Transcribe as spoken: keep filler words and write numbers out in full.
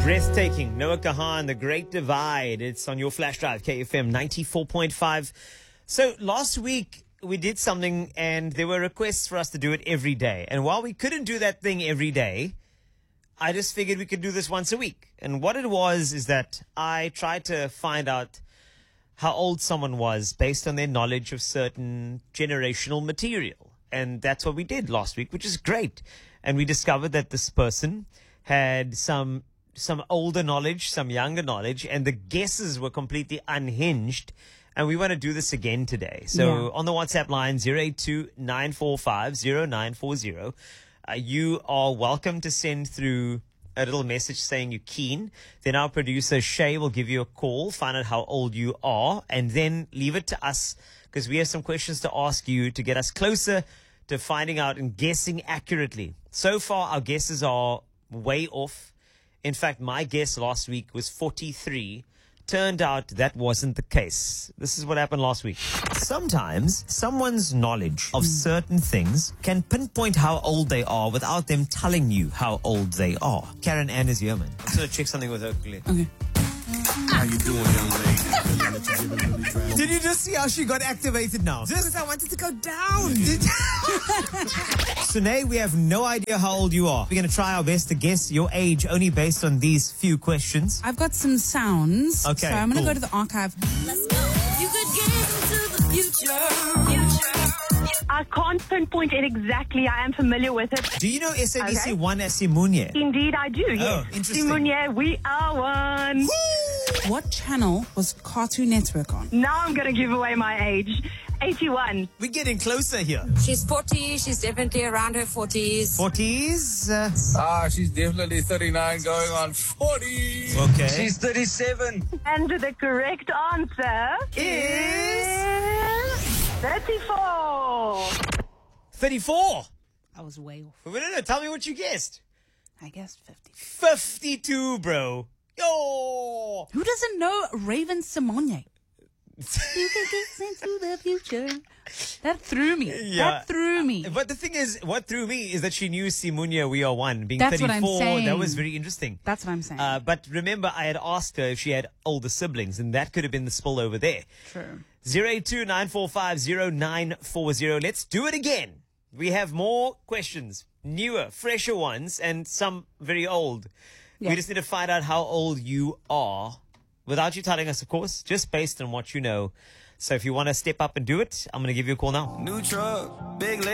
Breathtaking. Noah Kahan, The Great Divide. It's on your flash drive, K F M ninety-four point five. So last week we did something and there were requests for us to do it every day. And while we couldn't do that thing every day, I just figured we could do this once a week. And what it was is that I tried to find out how old someone was based on their knowledge of certain generational material. And that's what we did last week, which is great. And we discovered that this person had some some older knowledge, some younger knowledge, and the guesses were completely unhinged. And we want to do this again today. So Yeah. on the WhatsApp line, zero eight two nine four five zero nine four zero, uh, you are welcome to send through a little message saying you're keen. Then our producer, Shay, will give you a call, find out how old you are, and then leave it to us because we have some questions to ask you to get us closer to finding out and guessing accurately. So far, our guesses are way off. In fact, my guess last week was forty-three. Turned out that wasn't the case. This is what happened last week. Sometimes someone's knowledge of certain things can pinpoint how old they are without them telling you how old they are. Karen Ann is here, man. I'm just going to check something with her quickly. Okay. How you doing, young lady? Did you just see how she got activated now? Because I wanted to go down. Sunay, we have no idea how old you are. We're going to try our best to guess your age only based on these few questions. I've got some sounds. Okay, So I'm going to cool. go to the archive. Let's go. You could gaze into the future. Future. I can't pinpoint it exactly. I am familiar with it. Do you know S A B C Okay. one as Simunye? Indeed, I do. Yes. interesting. Simunye, we are one. What channel was Cartoon Network on? Now I'm going to give away my age. eighty-one. We're getting closer here. She's forty. She's definitely around her forties. forties? Uh, Ah, she's definitely thirty-nine going on forty. okay. She's thirty-seven. And the correct answer is thirty-four. thirty-four. I was way off. Wait, no, no, tell me what you guessed. I guessed fifty. fifty-two, bro. Yo! Who doesn't know Raven Simonye? You could gaze into the future. That threw me. Yeah. That threw me. But the thing is, what threw me is that she knew Simunya We Are One. Being That's what I'm thirty-four, saying. that was very interesting. That's what I'm saying. Uh, but remember, I had asked her if she had older siblings, and that could have been the spill over there. True. zero eight two nine four five zero nine four zero. Let's do it again. We have more questions, newer, fresher ones, and some very old. We Yeah. just need to find out how old you are without you telling us, of course, just based on what you know. So if you want to step up and do it, I'm going to give you a call now. New truck, big leg.